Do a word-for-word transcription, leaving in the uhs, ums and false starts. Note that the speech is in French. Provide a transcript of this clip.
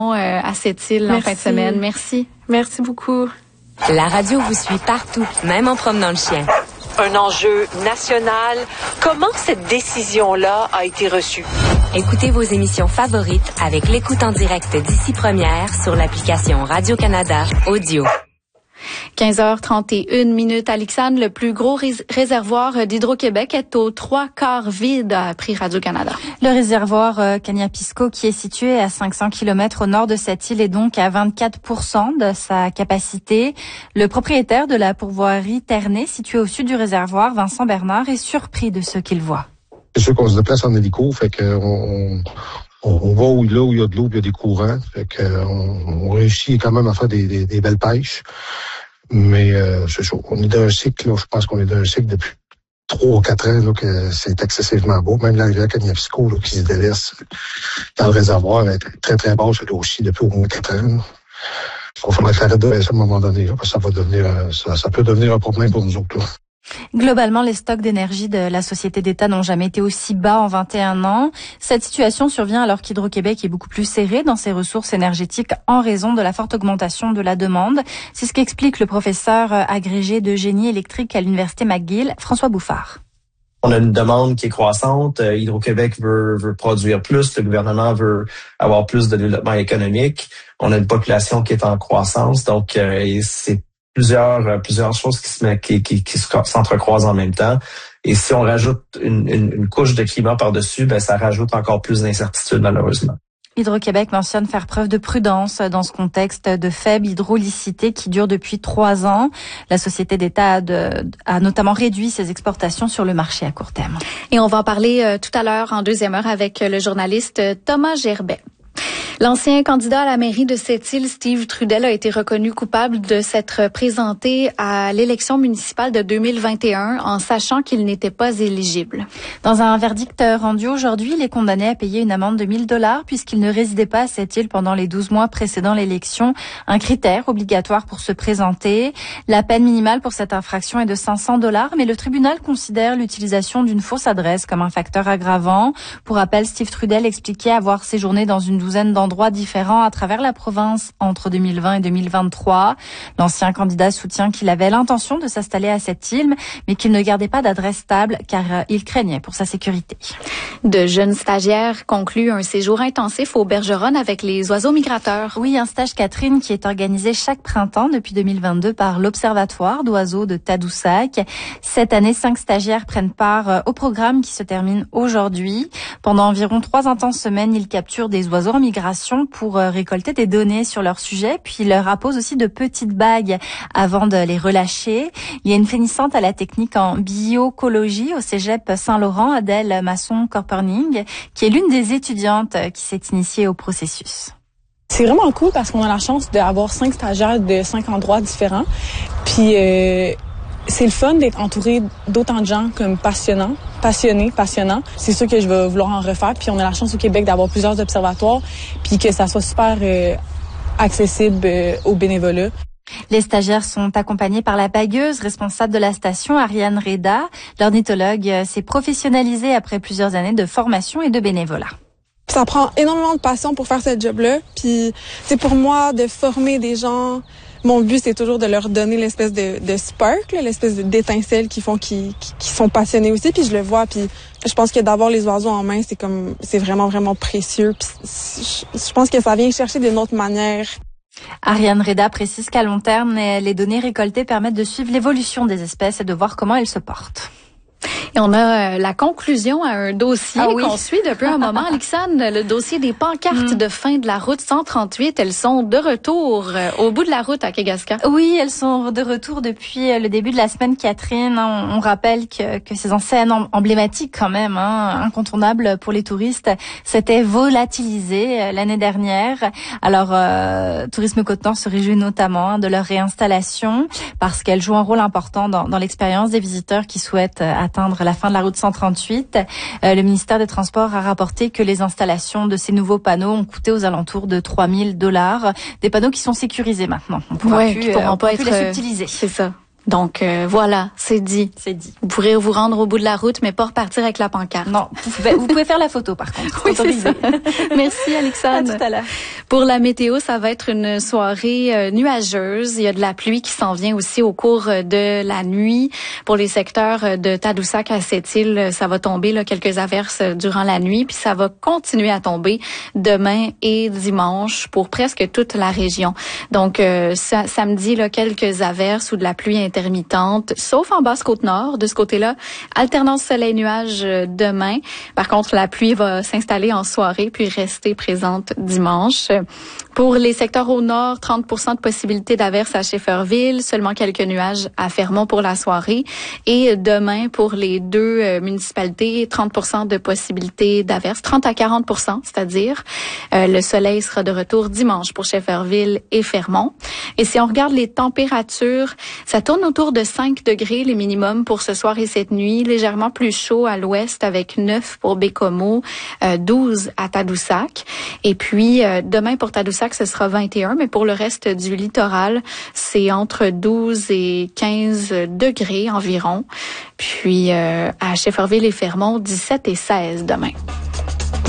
à cette île en fin de semaine. Merci. Merci beaucoup. La radio vous suit partout, même en promenant le chien. Un enjeu national. Comment cette décision-là a été reçue? Écoutez vos émissions favorites avec l'écoute en direct d'Ici Première sur l'application Radio-Canada Audio. quinze heures trente et une minutes. Alexandre, le plus gros rés- réservoir d'Hydro-Québec est aux trois quarts vide, a appris Radio-Canada. Le réservoir euh, Kaniapisco, qui est situé à cinq cents kilomètres au nord de cette île, est donc à vingt-quatre pour cent de sa capacité. Le propriétaire de la pourvoirie Ternay, située au sud du réservoir, Vincent Bernard, est surpris de ce qu'il voit. C'est sûr qu'on se déplace en hélico, fait que on, on, on va où, là où il y a de l'eau, il y a des courants, fait que on, on réussit quand même à faire des, des, des belles pêches. Mais euh, c'est sûr, on est dans un cycle, là, je pense qu'on est dans un cycle depuis trois ou quatre ans là, que c'est excessivement beau. Même la rivière Kaniapisco là, qui se délaisse dans le réservoir est très très basse, elle aussi depuis au moins quatre ans. Là. Il faudrait que l'arrête de baisser à un moment donné, là, parce que ça va devenir ça, ça peut devenir un problème pour nous autres. Là. Globalement, les stocks d'énergie de la Société d'État n'ont jamais été aussi bas en vingt et un ans. Cette situation survient alors qu'Hydro-Québec est beaucoup plus serré dans ses ressources énergétiques en raison de la forte augmentation de la demande. C'est ce qu'explique le professeur agrégé de génie électrique à l'Université McGill, François Bouffard. On a une demande qui est croissante. Hydro-Québec veut, veut produire plus. Le gouvernement veut avoir plus de développement économique. On a une population qui est en croissance. Donc, euh, c'est plusieurs plusieurs choses qui se qui qui, qui s'entrecroisent en même temps. Et si on rajoute une, une, une couche de climat par-dessus, ben ça rajoute encore plus d'incertitudes malheureusement. Hydro-Québec mentionne faire preuve de prudence dans ce contexte de faible hydraulicité qui dure depuis trois ans. La Société d'État a, de, a notamment réduit ses exportations sur le marché à court terme. Et on va en parler euh, tout à l'heure en deuxième heure avec le journaliste Thomas Gerbet. L'ancien candidat à la mairie de Sept-Îles, Steve Trudel, a été reconnu coupable de s'être présenté à l'élection municipale de deux mille vingt et un en sachant qu'il n'était pas éligible. Dans un verdict rendu aujourd'hui, il est condamné à payer une amende de mille dollars puisqu'il ne résidait pas à Sept-Îles pendant les douze mois précédant l'élection, un critère obligatoire pour se présenter. La peine minimale pour cette infraction est de cinq cents dollars, mais le tribunal considère l'utilisation d'une fausse adresse comme un facteur aggravant. Pour rappel, Steve Trudel expliquait avoir séjourné dans une douzaine d'endroits différents à travers la province entre deux mille vingt et deux mille vingt-trois. L'ancien candidat soutient qu'il avait l'intention de s'installer à cette île, mais qu'il ne gardait pas d'adresse stable car il craignait pour sa sécurité. De jeunes stagiaires concluent un séjour intensif au Bergeronne avec les oiseaux migrateurs. Oui, un stage Catherine qui est organisé chaque printemps depuis deux mille vingt-deux par l'Observatoire d'oiseaux de Tadoussac. Cette année, cinq stagiaires prennent part au programme qui se termine aujourd'hui. Pendant environ trois intenses semaines, ils capturent des oiseaux en migration pour récolter des données sur leur sujet, puis leur apposent aussi de petites bagues avant de les relâcher. Il y a une finissante à la technique en biocologie au Cégep Saint-Laurent, Adèle Masson-Corperning, qui est l'une des étudiantes qui s'est initiée au processus. C'est vraiment cool parce qu'on a la chance d'avoir cinq stagiaires de cinq endroits différents. Puis euh, c'est le fun d'être entouré d'autant de gens comme passionnants, passionnés, passionnants. C'est sûr que je vais vouloir en refaire. Puis on a la chance au Québec d'avoir plusieurs observatoires, puis que ça soit super euh, accessible euh, aux bénévolats. Les stagiaires sont accompagnés par la bagueuse responsable de la station, Ariane Reda. L'ornithologue s'est professionnalisée après plusieurs années de formation et de bénévolat. Ça prend énormément de passion pour faire ce job-là. Puis c'est pour moi de former des gens. Mon but, c'est toujours de leur donner l'espèce de, de spark, là, l'espèce d'étincelle qui font qui, qui, qui sont passionnés aussi. Puis je le vois. Puis je pense que d'avoir les oiseaux en main, c'est comme c'est vraiment vraiment précieux. Puis je, je pense que ça vient chercher d'une autre manière. Ariane Reda précise qu'à long terme, les données récoltées permettent de suivre l'évolution des espèces et de voir comment elles se portent. Et on a euh, la conclusion à un dossier ah oui. qu'on suit depuis un moment, Alexandre, le dossier des pancartes mm. de fin de la route cent trente-huit. Elles sont de retour euh, au bout de la route à Kegaska. Oui, elles sont de retour depuis le début de la semaine, Catherine. On, on rappelle que, que ces enseignes emblématiques quand même, hein, incontournables pour les touristes, s'étaient volatilisées l'année dernière. Alors, euh, Tourisme Côte-Nord se réjouit notamment hein, de leur réinstallation parce qu'elles jouent un rôle important dans, dans l'expérience des visiteurs qui souhaitent atteindre la fin de la route cent trente-huit. Euh, le ministère des Transports a rapporté que les installations de ces nouveaux panneaux ont coûté aux alentours de trois mille dollars. Des panneaux qui sont sécurisés maintenant. On pourra ouais, plus, qui pourront euh, on pas pourra être plus les subtiliser. C'est ça. Donc euh, voilà, c'est dit. C'est dit. Vous pourrez vous rendre au bout de la route, mais pas repartir avec la pancarte. Non, vous pouvez, vous pouvez faire la photo par contre. Oui, c'est ça. Merci Alexandre. À tout à l'heure. Pour la météo, ça va être une soirée euh, nuageuse. Il y a de la pluie qui s'en vient aussi au cours de la nuit. Pour les secteurs de Tadoussac à Sept-Îles, ça va tomber là, quelques averses durant la nuit, puis ça va continuer à tomber demain et dimanche pour presque toute la région. Donc euh, ça, samedi, là, quelques averses ou de la pluie intermittente, sauf en Basse-Côte-Nord. De ce côté-là, alternance soleil-nuage demain. Par contre, la pluie va s'installer en soirée puis rester présente dimanche. Pour les secteurs au nord, trente pour cent de possibilité d'averses à Schefferville, seulement quelques nuages à Fermont pour la soirée. Et demain, pour les deux euh, municipalités, trente pour cent de possibilité d'averses, trente à quarante pour cent, c'est-à-dire. Euh, le soleil sera de retour dimanche pour Schefferville et Fermont. Et si on regarde les températures, ça tourne autour de cinq degrés les minimums pour ce soir et cette nuit, légèrement plus chaud à l'ouest avec neuf pour Bécomo, euh, douze à Tadoussac. Et puis, euh, demain pour Tadoussac, ce sera vingt et un, mais pour le reste du littoral, c'est entre douze et quinze degrés environ. Puis, euh, à Schefferville et Fermont, dix-sept et seize demain.